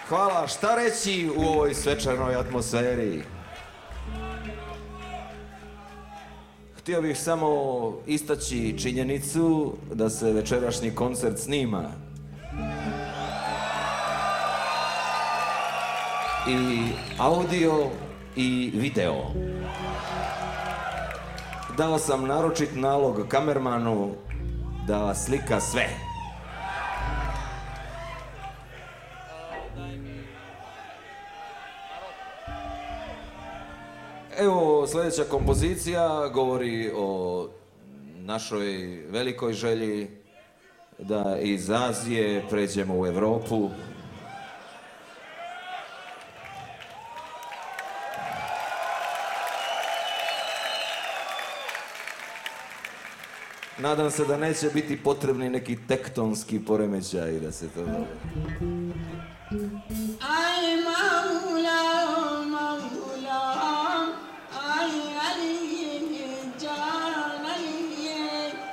Hvala, šta reći u ovoj svečanoj atmosferi? Htio bih samo istaći činjenicu da se večerašnji koncert snima. I audio i video. Dao sam naročit nalog kamermanu da slika sve. Evo, sljedeća kompozicija govori o našoj velikoj želji da iz Azije pređemo u Europu. Nadam se da neće biti potrebni neki tektonski poremećaj da se to dogodi.